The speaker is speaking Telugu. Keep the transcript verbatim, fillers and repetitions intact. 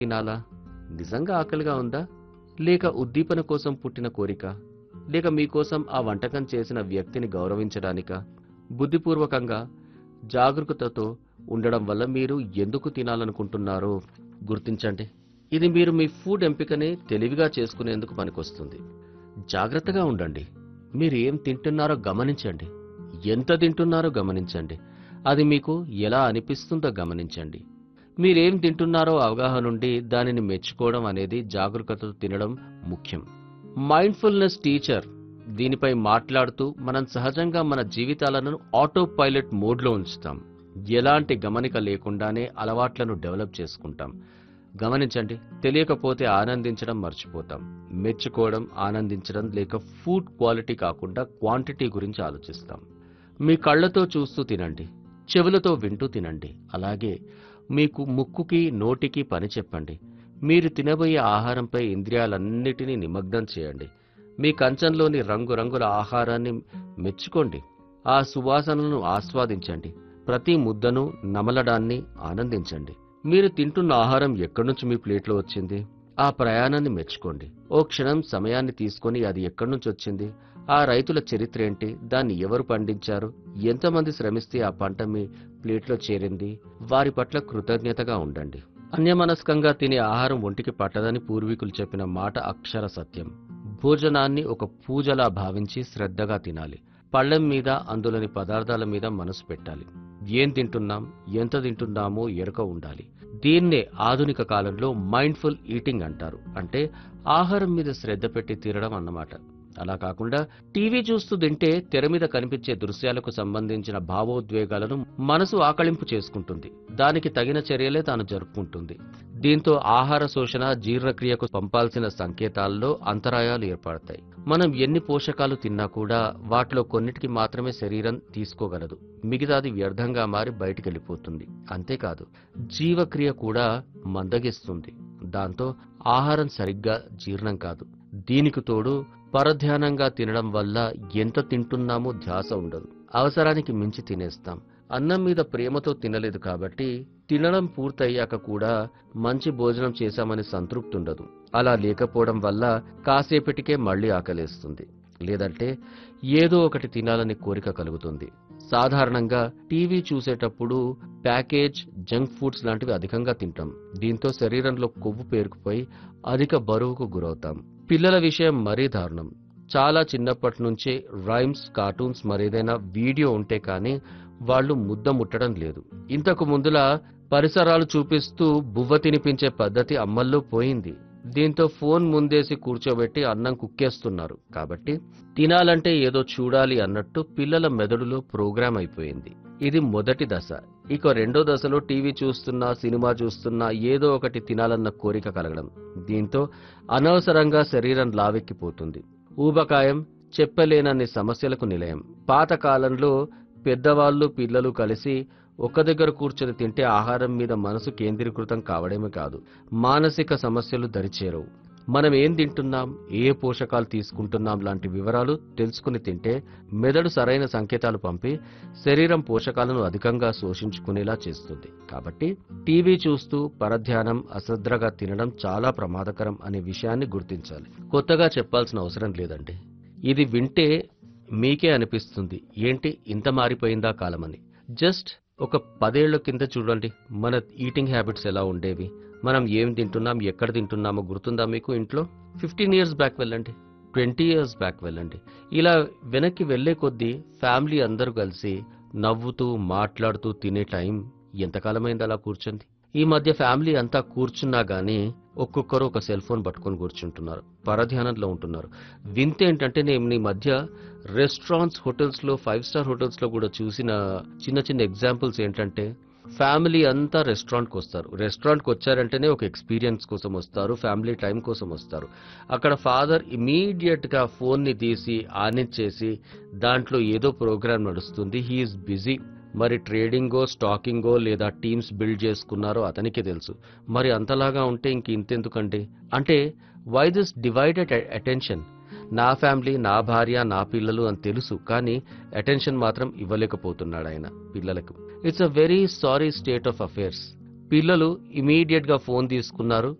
తినాలా? నిజంగా ఆకలిగా ఉందా? లేక ఉద్దీపన కోసం పుట్టిన కోరిక? లేక మీకోసం ఆ వంటకం చేసిన వ్యక్తిని గౌరవించడానికా? బుద్ధిపూర్వకంగా జాగరూకతతో ఉండడం వల్ల మీరు ఎందుకు తినాలనుకుంటున్నారో గుర్తించండి. ఇది మీరు మీ ఫుడ్ ఎంపికని తెలివిగా చేసుకునేందుకు పనికొస్తుంది. జాగ్రత్తగా ఉండండి. మీరు ఏం తింటున్నారో గమనించండి. ఎంత తింటున్నారో గమనించండి. అది మీకు ఎలా అనిపిస్తుందో గమనించండి. మీరేం తింటున్నారో అవగాహన నుండి దానిని మెచ్చుకోవడం అనేది జాగరూకతతో తినడం ముఖ్యం. మైండ్ఫుల్నెస్ టీచర్ దీనిపై మాట్లాడుతూ మనం సహజంగా మన జీవితాలను ఆటో పైలట్ మోడ్లో ఉంచుతాం. ఎలాంటి గమనిక లేకుండానే అలవాట్లను డెవలప్ చేసుకుంటాం. గమనించండి, తెలియకపోతే ఆనందించడం మర్చిపోతాం. మెచ్చుకోవడం, ఆనందించడం లేక ఫుడ్ క్వాలిటీ కాకుండా క్వాంటిటీ గురించి ఆలోచిస్తాం. మీ కళ్ళతో చూస్తూ తినండి, చెవులతో వింటూ తినండి. అలాగే మీకు ముక్కుకి నోటికి పని చెప్పండి. మీరు తినబోయే ఆహారంపై ఇంద్రియాలన్నిటినీ నిమగ్నం చేయండి. మీ కంచంలోని రంగురంగుల ఆహారాన్ని మెచ్చుకోండి. ఆ సువాసనలను ఆస్వాదించండి. ప్రతి ముద్దను నమలడాన్ని ఆనందించండి. మీరు తింటున్న ఆహారం ఎక్కడి నుంచి మీ ప్లేట్లో వచ్చింది? ఆ ప్రయాణాన్ని మెచ్చుకోండి. ఓ క్షణం సమయాన్ని తీసుకొని అది ఎక్కడి నుంచి వచ్చింది? ఆ రైతుల చరిత్ర ఏంటి? దాన్ని ఎవరు పండించారు? ఎంతమంది శ్రమిస్తే ఆ పంట మీ ప్లేట్లో చేరింది? వారి పట్ల కృతజ్ఞతగా ఉండండి. అన్యమనస్కంగా తినే ఆహారం ఒంటికి పట్టదని పూర్వీకులు చెప్పిన మాట అక్షర సత్యం. భోజనాన్ని ఒక పూజలా భావించి శ్రద్ధగా తినాలి. పళ్ళెం మీద, అందులోని పదార్థాల మీద మనసు పెట్టాలి. ఏం తింటున్నాం, ఎంత తింటున్నామో ఎరుక ఉండాలి. దీన్నే ఆధునిక కాలంలో మైండ్ఫుల్ ఈటింగ్ అంటారు. అంటే ఆహారం మీద శ్రద్ధ పెట్టి తినడం అన్నమాట. అలా కాకుండా టీవీ చూస్తూ తింటే తెర మీద కనిపించే దృశ్యాలకు సంబంధించిన భావోద్వేగాలను మనసు ఆకళింపు చేసుకుంటుంది. దానికి తగిన చర్యలే తాను జరుపుకుంటుంది. దీంతో ఆహార శోషణ, జీర్ణక్రియకు పంపాల్సిన సంకేతాల్లో అంతరాయాలు ఏర్పడతాయి. మనం ఎన్ని పోషకాలు తిన్నా కూడా వాటిలో కొన్నిటికి మాత్రమే శరీరం తీసుకోగలదు. మిగతాది వ్యర్థంగా మారి బయటికెళ్ళిపోతుంది. అంతేకాదు, జీవక్రియ కూడా మందగిస్తుంది. దాంతో ఆహారం సరిగ్గా జీర్ణం కాదు. దీనికి తోడు పరధ్యానంగా తినడం వల్ల ఎంత తింటున్నామో ధ్యాస ఉండదు. అవసరానికి మించి తినేస్తాం. అన్నం మీద ప్రేమతో తినలేదు కాబట్టి తినడం పూర్తయ్యాక కూడా మంచి భోజనం చేశామని సంతృప్తి ఉండదు. అలా లేకపోవడం వల్ల కాసేపటికే మళ్లీ ఆకలేస్తుంది. లేదంటే ఏదో ఒకటి తినాలని కోరిక కలుగుతుంది. సాధారణంగా టీవీ చూసేటప్పుడు ప్యాకేజ్, జంక్ ఫుడ్స్ లాంటివి అధికంగా తింటాం. దీంతో శరీరంలో కొవ్వు పేరుకుపోయి అధిక బరువుకు గురవుతాం. పిల్లల విషయం మరీ దారుణం. చాలా చిన్నప్పటి నుంచే రైమ్స్, కార్టూన్స్ మరేదైనా వీడియో ఉంటే కానీ వాళ్ళు ముద్ద ముట్టడం లేదు. ఇంతకు ముందులా పరిసరాలు చూపిస్తూ బువ్వ తినిపించే పద్ధతి అమ్మల్లో పోయింది. దీంతో ఫోన్ ముందేసి కూర్చోబెట్టి అన్నం కుక్కేస్తున్నారు. కాబట్టి తినాలంటే ఏదో చూడాలి అన్నట్టు పిల్లల మెదడులో ప్రోగ్రామ్ అయిపోయింది. ఇది మొదటి దశ. ఇక రెండో దశలో టీవీ చూస్తున్నా, సినిమా చూస్తున్నా ఏదో ఒకటి తినాలన్న కోరిక కలగడం. దీంతో అనవసరంగా శరీరం లావెక్కిపోతుంది. ఊబకాయం చెప్పలేనన్ని సమస్యలకు నిలయం. పాతకాలంలో పెద్దవాళ్ళు, పిల్లలు కలిసి ఒక్క దగ్గర కూర్చొని తింటే ఆహారం మీద మనసు కేంద్రీకృతం కావడమే కాదు, మానసిక సమస్యలు దరిచేరవు. మనం ఏం తింటున్నాం, ఏ పోషకాలు తీసుకుంటున్నాం లాంటి వివరాలు తెలుసుకుని తింటే మెదడు సరైన సంకేతాలు పంపి శరీరం పోషకాలను అధికంగా శోషించుకునేలా చేస్తుంది. కాబట్టి టీవీ చూస్తూ పరధ్యానం, అశ్రద్ధగా తినడం చాలా ప్రమాదకరం అనే విషయాన్ని గుర్తించాలి. కొత్తగా చెప్పాల్సిన అవసరం లేదండి. ఇది వింటే మీకే అనిపిస్తుంది, ఏంటి ఇంత మారిపోయిందా కాలమని. జస్ట్ ఒక పదేళ్ల కింద చూడండి, మన ఈటింగ్ హ్యాబిట్స్ ఎలా ఉండేవి, మనం ఏం తింటున్నాం, ఎక్కడ తింటున్నామో గుర్తుందా మీకు? ఇంట్లో ఫిఫ్టీన్ ఇయర్స్ బ్యాక్ వెళ్ళండి, ట్వంటీ ఇయర్స్ బ్యాక్ వెళ్ళండి. ఇలా వెనక్కి వెళ్లే కొద్దీ ఫ్యామిలీ అందరూ కలిసి నవ్వుతూ మాట్లాడుతూ తినే టైం ఎంతకాలమైంది అలా కూర్చుంది. ఈ మధ్య ఫ్యామిలీ అంతా కూర్చున్నా గానీ ఒక్కొక్కరు ఒక సెల్ ఫోన్ పట్టుకొని కూర్చుంటున్నారు, పరధ్యానంలో ఉంటున్నారు. వింతేంటంటే నేను ఈ మధ్య రెస్టారెంట్స్, హోటల్స్ లో, ఫైవ్ స్టార్ హోటల్స్ లో కూడా చూసిన చిన్న చిన్న ఎగ్జాంపుల్స్ ఏంటంటే ఫ్యామిలీ అంతా రెస్టారెంట్కి వస్తారు. రెస్టారెంట్కి వచ్చారంటేనే ఒక ఎక్స్పీరియన్స్ కోసం వస్తారు, ఫ్యామిలీ టైం కోసం వస్తారు. అక్కడ ఫాదర్ ఇమీడియట్ గా ఫోన్ ని తీసి ఆనిచ్చేసి దాంట్లో ఏదో ప్రోగ్రామ్ నడుస్తుంది, హీఈస్ బిజీ. మరి ట్రేడింగో, స్టాకింగో లేదా టీమ్స్ బిల్డ్ చేసుకున్నారో అతనికి తెలుసు. మరి అంతలాగా ఉంటే ఇంక ఇంతెందుకండి? అంటే వై దిస్ డివైడెడ్ అటెన్షన్? నా ఫ్యామిలీ, నా భార్య, నా పిల్లలు అని తెలుసు, కానీ అటెన్షన్ మాత్రం ఇవ్వలేకపోతున్నాడు ఆయన పిల్లలకు. It's a very sorry state of affairs. పిల్లలు ఇమీడియట్గా ఫోన్ తీసుకున్నారు.